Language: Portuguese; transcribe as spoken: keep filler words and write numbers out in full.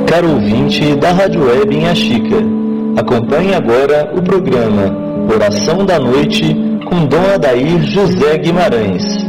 Caro ouvinte da Rádio Web em Axica, acompanhe agora o programa Oração da Noite com Dom Adair José Guimarães.